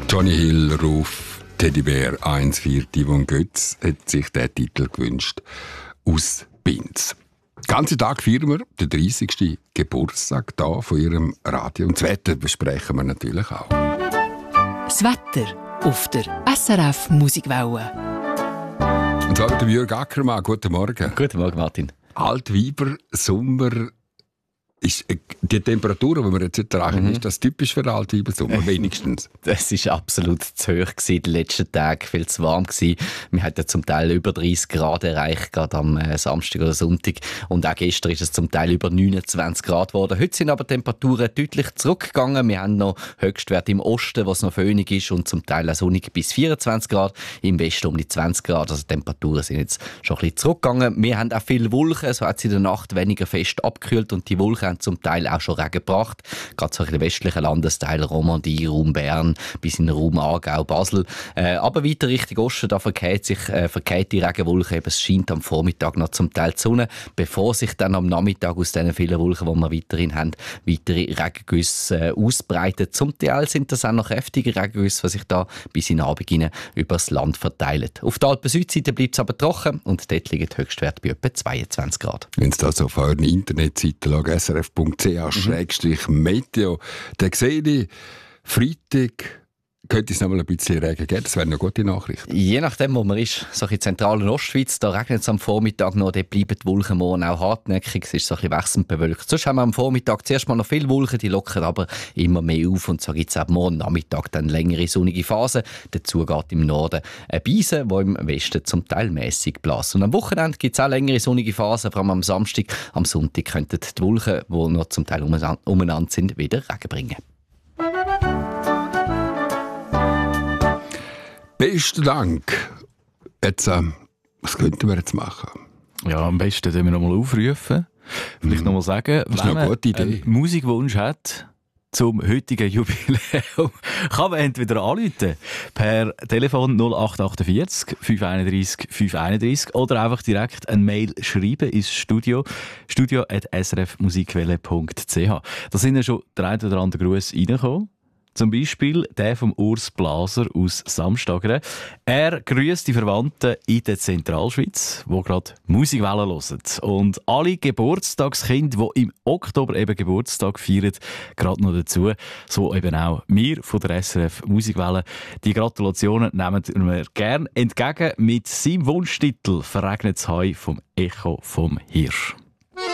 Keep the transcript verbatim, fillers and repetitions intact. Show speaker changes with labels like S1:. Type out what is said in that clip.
S1: Johnny Hill, Ruf, Teddybär eins vier, Yvonne Götz hat sich den Titel gewünscht aus Binz. Den ganzen Tag feiern wir den dreißigsten Geburtstag hier von ihrem Radio. Und das Wetter besprechen wir natürlich auch.
S2: Das Wetter auf der S R F Musikwelle.
S1: Und zwar mit dem Jürg Ackermann. Guten Morgen.
S3: Guten Morgen, Martin.
S1: Altweiber, Sommer. Ist die Temperatur, die wir jetzt erreichen, mhm. ist das typisch für Altweiber Sommer, wenigstens?
S3: Das war absolut zu hoch in den letzten Tagen, viel zu warm gewesen. Wir hatten zum Teil über dreißig Grad erreicht, gerade am äh, Samstag oder Sonntag. Und auch gestern ist es zum Teil über neunundzwanzig Grad geworden. Heute sind aber die Temperaturen deutlich zurückgegangen. Wir haben noch Höchstwerte im Osten, was noch föhnig ist, und zum Teil auch sonnig bis vierundzwanzig Grad. Im Westen um die zwanzig Grad. Also die Temperaturen sind jetzt schon ein bisschen zurückgegangen. Wir haben auch viele Wolken, so hat es in der Nacht weniger fest abgekühlt, und die Wolken haben zum Teil auch schon Regen gebracht. Gerade so in den westlichen Landesteilen, Romandie, Raum Bern, bis in den Raum Aargau, Basel. Äh, aber weiter Richtung Osten, da verkehrt sich äh, verkehrt die Regenwolke. Eben, es scheint am Vormittag noch zum Teil die Sonne, bevor sich dann am Nachmittag aus diesen vielen Wolken, die wir weiterhin haben, weitere Regengüsse äh, ausbreiten. Zum Teil sind das auch noch kräftige Regengüsse, die sich da bis in den Abend hinein über das Land verteilen. Auf der Alpen-Südseite bleibt es aber trocken, und dort liegen die Höchstwerte bei etwa zweiundzwanzig Grad.
S1: Wenn Sie das auf eurer Internetseite schauen, s r f punkt c h schrägstrich meteo, dann sehe ich, Freitag könnte es noch mal ein bisschen Regen geben. Das wäre eine gute Nachricht.
S3: Je nachdem, wo man ist, so in zentralen Ostschweiz, da regnet es am Vormittag noch, dort bleiben die Wolken morgen auch hartnäckig, es ist so ein bisschen wechselnd bewölkt. Sonst haben wir am Vormittag zuerst mal noch viele Wolken, die lockern aber immer mehr auf, und so gibt es auch morgen Nachmittag dann längere sonnige Phasen. Dazu geht im Norden eine Beise, die im Westen zum Teil mässig bläst. Und am Wochenende gibt es auch längere sonnige Phasen, vor allem am Samstag. Am Sonntag könnten die Wolken, die noch zum Teil umeinander sind, wieder Regen bringen.
S1: Besten Dank. Jetzt, äh, was könnten wir jetzt machen?
S4: Ja, am besten wir noch mal aufrufen. Vielleicht mm. noch mal sagen,
S1: das
S4: wenn
S1: ist eine gute Idee.
S4: Man einen Musikwunsch hat zum heutigen Jubiläum, kann man entweder anrufen per Telefon null acht acht vier fünf eins drei fünf eins drei oder einfach direkt eine Mail schreiben ins Studio, studio at s r f musikwelle punkt c h. Da sind ja schon der ein oder andere Gruß reingekommen. Zum Beispiel der vom Urs Blaser aus Samstagere. Er grüßt die Verwandten in der Zentralschweiz, die gerade Musikwelle hören. Und alle Geburtstagskinder, die im Oktober eben Geburtstag feiern, gerade noch dazu. So eben auch wir von der S R F Musikwelle. Die Gratulationen nehmen wir gerne entgegen mit seinem Wunschtitel «Verregnetes Heu» vom Echo vom Hirsch.